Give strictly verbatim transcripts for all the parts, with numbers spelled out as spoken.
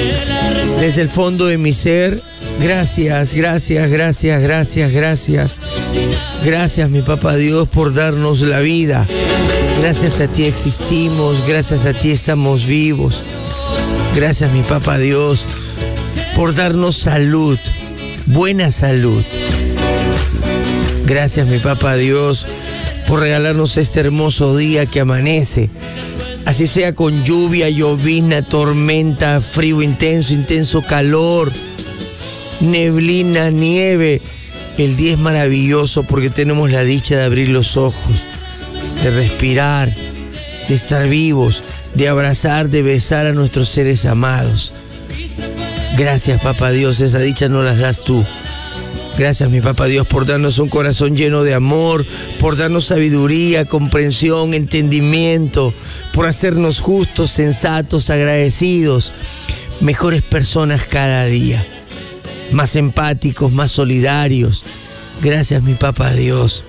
Desde el fondo de mi ser, gracias, gracias, gracias, gracias, gracias. Gracias, mi papá Dios, por darnos la vida. Gracias a ti existimos, gracias a ti estamos vivos. Gracias, mi papá Dios, por darnos salud, buena salud. Gracias, mi papá Dios, por regalarnos este hermoso día que amanece. Así sea con lluvia, llovizna, tormenta, frío intenso, intenso calor, neblina, nieve. El día es maravilloso porque tenemos la dicha de abrir los ojos, de respirar, de estar vivos, de abrazar, de besar a nuestros seres amados. Gracias, papá Dios, esa dicha no las das tú. Gracias, mi papá Dios, por darnos un corazón lleno de amor, por darnos sabiduría, comprensión, entendimiento, por hacernos justos, sensatos, agradecidos, mejores personas cada día, más empáticos, más solidarios. Gracias, mi papá Dios,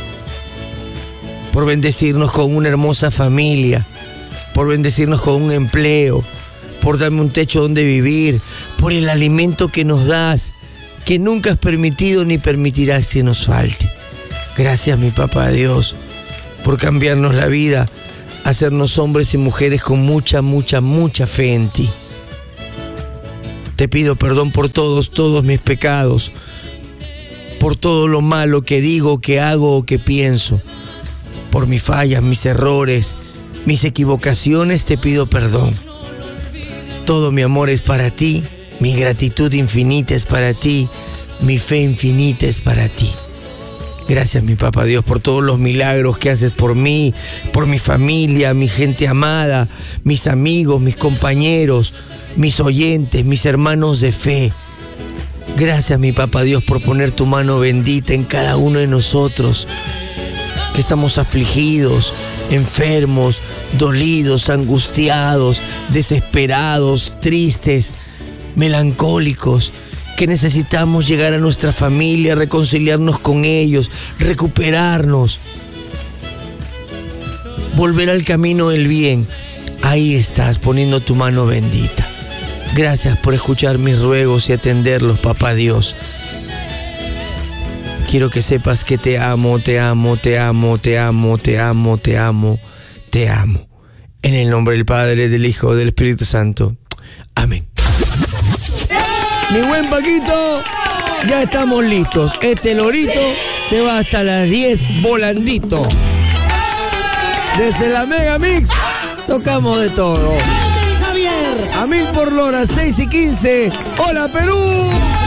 por bendecirnos con una hermosa familia, por bendecirnos con un empleo, por darme un techo donde vivir, por el alimento que nos das, que nunca has permitido ni permitirás que nos falte. Gracias, mi papá Dios, por cambiarnos la vida, hacernos hombres y mujeres con mucha, mucha, mucha fe en ti. Te pido perdón por todos, todos mis pecados, por todo lo malo que digo, que hago o que pienso, por mis fallas, mis errores, mis equivocaciones, te pido perdón. Todo mi amor es para ti. Mi gratitud infinita es para ti, mi fe infinita es para ti. Gracias, mi papá Dios, por todos los milagros que haces por mí, por mi familia, mi gente amada, mis amigos, mis compañeros, mis oyentes, mis hermanos de fe. Gracias, mi papá Dios, por poner tu mano bendita en cada uno de nosotros, que estamos afligidos, enfermos, dolidos, angustiados, desesperados, tristes, melancólicos, que necesitamos llegar a nuestra familia, reconciliarnos con ellos, recuperarnos, volver al camino del bien. Ahí estás poniendo tu mano bendita. Gracias por escuchar mis ruegos y atenderlos, papá Dios. Quiero que sepas que te amo, te amo, te amo, te amo, te amo, te amo, te amo. En el nombre del Padre, del Hijo, del Espíritu Santo. Amén. Mi buen Paquito, ya estamos listos. Este lorito se va hasta las diez volandito. Desde la Mega Mix tocamos de todo. A mil por hora, seis y quince. ¡Hola, Perú!